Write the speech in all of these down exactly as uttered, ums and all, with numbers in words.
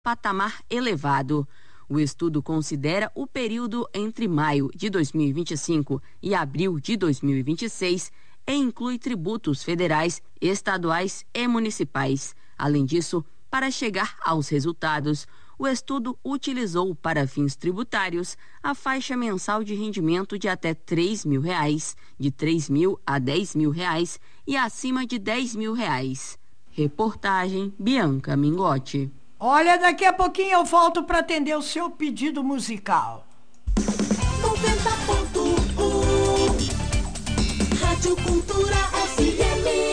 patamar elevado. O estudo considera o período entre maio de dois mil e vinte e cinco e abril de dois mil e vinte e seis e inclui tributos federais, estaduais e municipais. Além disso, para chegar aos resultados, o estudo utilizou para fins tributários a faixa mensal de rendimento de até três mil reais, de três mil a dez mil reais e acima de dez mil reais. Reportagem Bianca Mingotti. Olha, daqui a pouquinho eu volto para atender o seu pedido musical. noventa ponto um Rádio Cultura F M.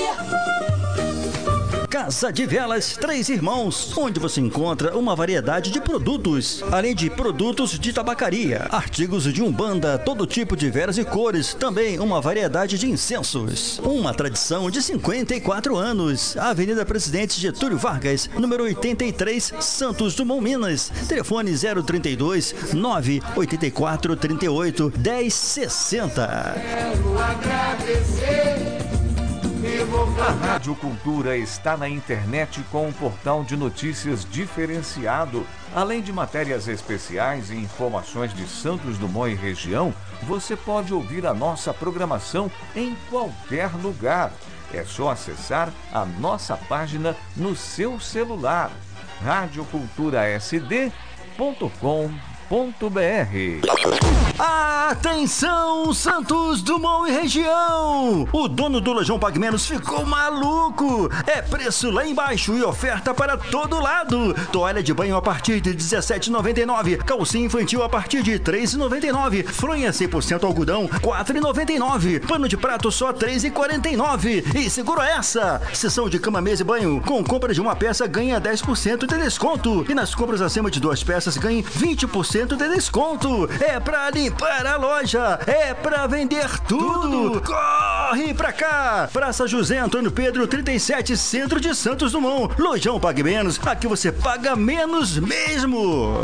Casa de Velas Três Irmãos, onde você encontra uma variedade de produtos, além de produtos de tabacaria, artigos de umbanda, todo tipo de velas e cores, também uma variedade de incensos. Uma tradição de cinquenta e quatro anos. Avenida Presidente Getúlio Vargas, número oitenta e três, Santos Dumont, Minas. Telefone zero trinta e dois, nove oito quatro, trinta e oito, dez sessenta. Quero agradecer. A Rádio Cultura está na internet com um portal de notícias diferenciado. Além de matérias especiais e informações de Santos Dumont e região, você pode ouvir a nossa programação em qualquer lugar. É só acessar a nossa página no seu celular, rádio cultura s d ponto com ponto b r. Atenção, Santos Dumont e região! O dono do Lojão Pague Menos ficou maluco! É preço lá embaixo e oferta para todo lado! Toalha de banho a partir de dezessete reais e noventa e nove centavos, calcinha infantil a partir de três reais e noventa e nove centavos, fronha cem por cento algodão quatro reais e noventa e nove centavos, pano de prato só três reais e quarenta e nove centavos. E segura essa! Sessão de cama, mesa e banho, com compra de uma peça ganha dez por cento de desconto e nas compras acima de duas peças ganhe vinte por cento de desconto. É pra limpar a loja, é pra vender tudo. Corre pra cá! Praça José Antônio Pedro trinta e sete, centro de Santos Dumont. Lojão Pague Menos, aqui você paga menos mesmo.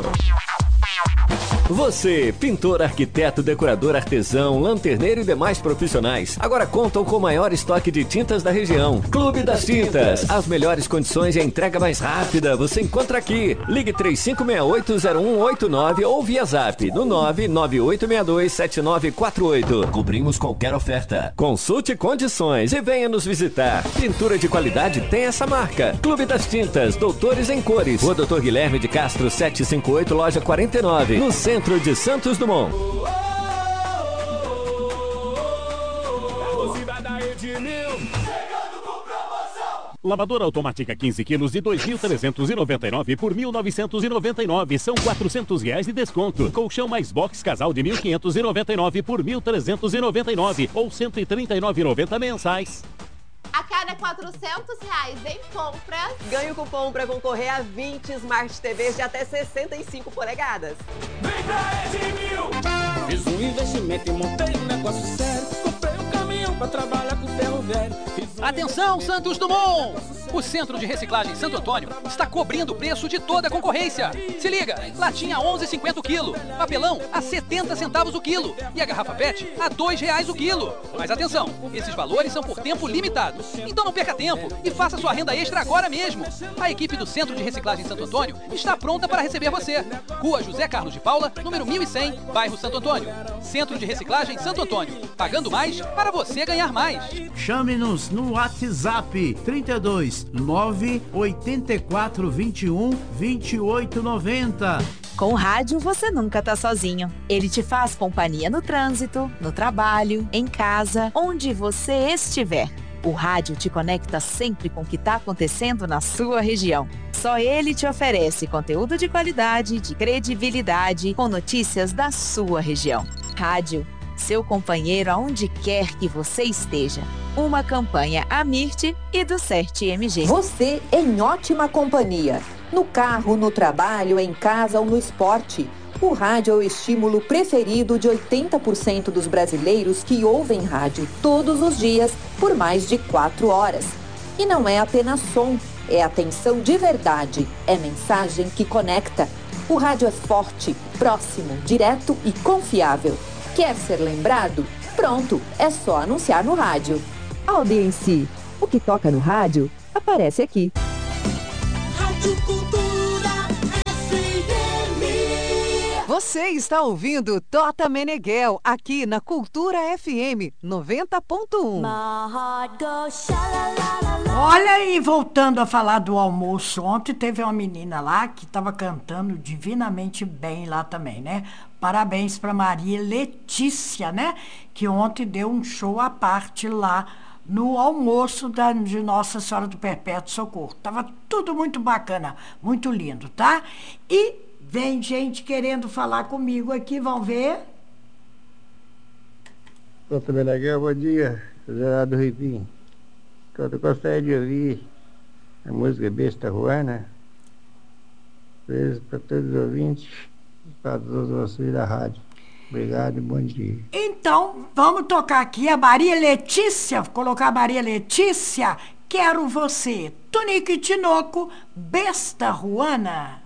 Você, pintor, arquiteto, decorador, artesão, lanterneiro e demais profissionais, agora contam com o maior estoque de tintas da região. Clube das Tintas. As melhores condições e a entrega mais rápida você encontra aqui. Ligue três cinco seis oito, zero um oito nove ou via zap no nove nove oito seis dois, sete nove quatro oito. Cobrimos qualquer oferta. Consulte condições e venha nos visitar. Pintura de qualidade tem essa marca. Clube das Tintas, Doutores em Cores. Rua Doutor Guilherme de Castro setecentos e cinquenta e oito, loja quarenta e nove, no centro de Santos Dumont. Lavadora automática quinze quilos de dois mil trezentos e noventa e nove por mil novecentos e noventa e nove, são quatrocentos reais de desconto. Colchão mais box casal de mil quinhentos e noventa e nove por mil trezentos e noventa e nove ou cento e trinta e nove reais e noventa centavos mensais. A cada quatrocentos reais em compras, ganhe o cupom para concorrer a vinte Smart T Vs de até sessenta e cinco polegadas. Vem pra Edmil! Fiz um investimento e montei um negócio sério. Comprei um caminhão pra trabalhar com ferro velho. Atenção, Santos Dumont! O Centro de Reciclagem Santo Antônio está cobrindo o preço de toda a concorrência. Se liga, latinha onze reais e cinquenta o quilo, papelão a setenta centavos o quilo e a garrafa pet a dois reais o quilo. Mas atenção, esses valores são por tempo limitado. Então não perca tempo e faça sua renda extra agora mesmo. A equipe do Centro de Reciclagem Santo Antônio está pronta para receber você. Rua José Carlos de Paula, número mil e cem, bairro Santo Antônio. Centro de Reciclagem Santo Antônio. Pagando mais para você ganhar mais. Chame-nos no WhatsApp trinta e dois, nove oito quatro, vinte e um, vinte e oito, noventa. Com o rádio, você nunca tá sozinho. Ele te faz companhia no trânsito, no trabalho, em casa, onde você estiver. O rádio te conecta sempre com o que está acontecendo na sua região. Só ele te oferece conteúdo de qualidade, de credibilidade, com notícias da sua região. Rádio, seu companheiro aonde quer que você esteja. Uma campanha Amirte e do CERT M G. Você em ótima companhia. No carro, no trabalho, em casa ou no esporte. O rádio é o estímulo preferido de oitenta por cento dos brasileiros que ouvem rádio todos os dias por mais de quatro horas. E não é apenas som, é atenção de verdade, é mensagem que conecta. O rádio é forte, próximo, direto e confiável. Quer ser lembrado? Pronto, é só anunciar no rádio. Audiência, o que toca no rádio aparece aqui. Rádio Cultura. Você está ouvindo Tota Meneghel aqui na Cultura F M noventa ponto um. Olha, e voltando a falar do almoço, ontem teve uma menina lá que estava cantando divinamente bem lá também, né? Parabéns para Maria Letícia, né? Que ontem deu um show à parte lá no almoço da, de Nossa Senhora do Perpétuo Socorro. Tava tudo muito bacana, muito lindo, tá? E vem gente querendo falar comigo aqui, vão ver. Tota Meneghel, bom dia. Gerardo Ribim. Eu gostaria de ouvir a música Besta Ruana. Beijo para todos os ouvintes e para todos vocês da rádio. Obrigado e bom dia. Então, vamos tocar aqui a Maria Letícia, vou colocar a Maria Letícia, Quero Você, Tonico e Tinoco, Besta Ruana.